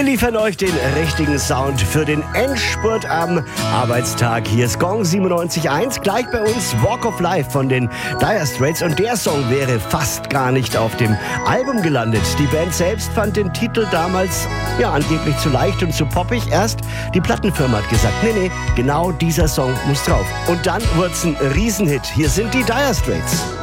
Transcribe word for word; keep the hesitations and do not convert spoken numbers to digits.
liefern euch den richtigen Sound für den Endspurt am Arbeitstag. Hier ist Gong siebenundneunzig Komma eins. Gleich bei uns Walk of Life von den Dire Straits. Und der Song wäre fast gar nicht auf dem Album gelandet. Die Band selbst fand den Titel damals ja angeblich zu leicht und zu poppig. Erst die Plattenfirma hat gesagt, nee, nee, genau dieser Song muss drauf. Und dann wird's ein Riesenhit. Hier sind die Dire Straits.